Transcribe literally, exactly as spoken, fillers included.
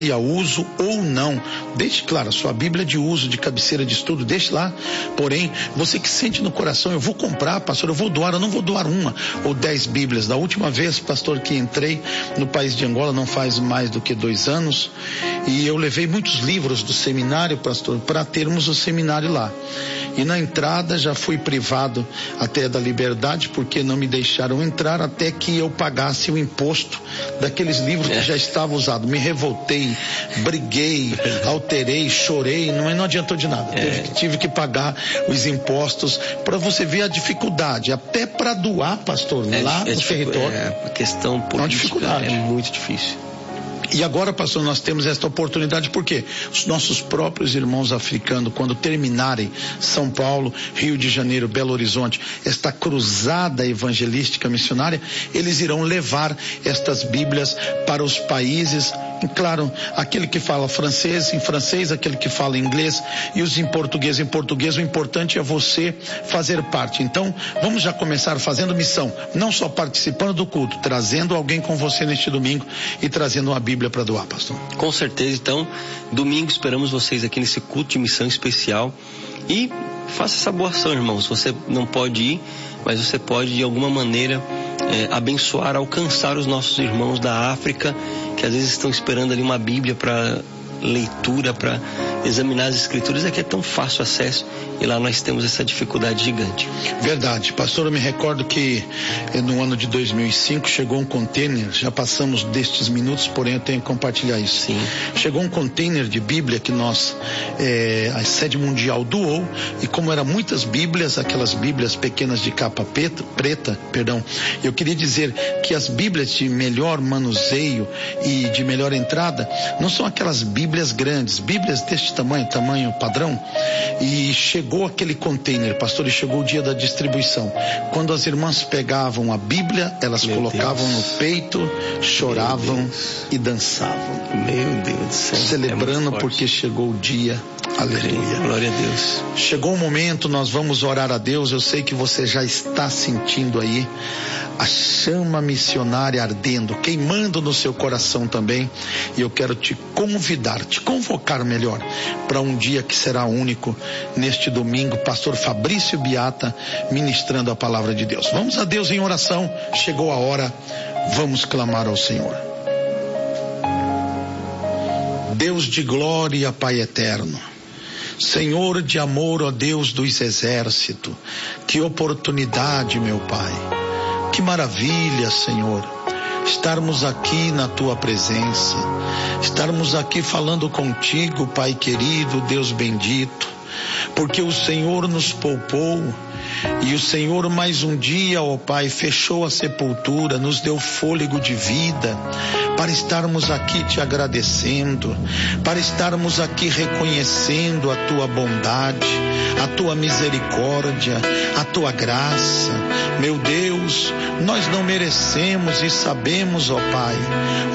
a uso ou não, deixe claro, a sua Bíblia de uso, de cabeceira de estudo, deixe lá. Porém, você que sente no coração, eu vou comprar, pastor, eu vou doar, eu não vou doar uma ou dez Bíblias. Da última vez, pastor, que entrei no país de Angola, não faz mais do que dois anos, e eu levei muitos livros do seminário, pastor, para termos o seminário lá. E na entrada já fui privado até da liberdade, porque não me deixaram entrar até que eu pagasse o imposto daqueles livros que já estavam usados. Me revoltei, briguei, alterei, chorei, não, não adiantou de nada. É. Tive, tive que pagar os impostos, para você ver a dificuldade, até para doar, pastor, é, lá é no território. É, a questão política é muito difícil. E agora, pastor, nós temos esta oportunidade porque os nossos próprios irmãos africanos, quando terminarem São Paulo, Rio de Janeiro, Belo Horizonte, esta cruzada evangelística missionária, eles irão levar estas Bíblias para os países, e claro, aquele que fala francês em francês, aquele que fala inglês e os em português em português. O importante é você fazer parte. Então, vamos já começar fazendo missão, não só participando do culto, trazendo alguém com você neste domingo e trazendo uma Bíblia para doar, pastor. Com certeza. Então, domingo esperamos vocês aqui nesse culto de missão especial e faça essa boa ação, irmãos. Você não pode ir, mas você pode de alguma maneira é, abençoar, alcançar os nossos irmãos da África, que às vezes estão esperando ali uma Bíblia para leitura, para examinar as escrituras. Aqui é tão fácil acesso e lá nós temos essa dificuldade gigante. Verdade, pastor, eu me recordo que no ano de dois mil e cinco chegou um container, já passamos destes minutos, porém eu tenho que compartilhar isso. Sim. Chegou um container de Bíblia que nós, é, a sede mundial doou, e como eram muitas Bíblias, aquelas Bíblias pequenas de capa preta, preta, perdão, eu queria dizer que as Bíblias de melhor manuseio e de melhor entrada não são aquelas Bíblias grandes, Bíblias deste tamanho, tamanho padrão. E chegou aquele container, pastor, e chegou o dia da distribuição. Quando as irmãs pegavam a Bíblia, elas Meu colocavam Deus. no peito, choravam e dançavam. Meu Deus do céu. Celebrando é porque chegou o dia. Aleluia. Glória a Deus. Chegou o momento, nós vamos orar a Deus. Eu sei que você já está sentindo aí a chama missionária ardendo, queimando no seu coração também. E eu quero te convidar, te convocar melhor, para um dia que será único neste domingo. Pastor Fabrício Biata ministrando a palavra de Deus. Vamos a Deus em oração. Chegou a hora, vamos clamar ao Senhor. Deus de glória, Pai eterno, Senhor de amor, ó Deus dos exércitos, que oportunidade, meu Pai, que maravilha, Senhor, estarmos aqui na Tua presença, estarmos aqui falando contigo, Pai querido, Deus bendito, porque o Senhor nos poupou, e o Senhor mais um dia, ó Pai, fechou a sepultura, nos deu fôlego de vida, para estarmos aqui te agradecendo, para estarmos aqui reconhecendo a Tua bondade, a Tua misericórdia, a Tua graça. Meu Deus, nós não merecemos e sabemos, ó Pai,